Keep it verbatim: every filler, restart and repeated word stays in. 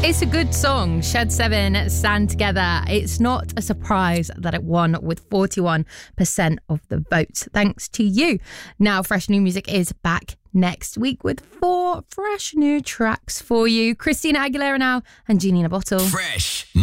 It's a good song. Shed seven, Stand Together. It's not a surprise that it won with forty-one percent of the votes. Thanks to you. Now, Fresh New Music is back next week with four fresh new tracks for you. Christina Aguilera now and Genie in a Bottle. Fresh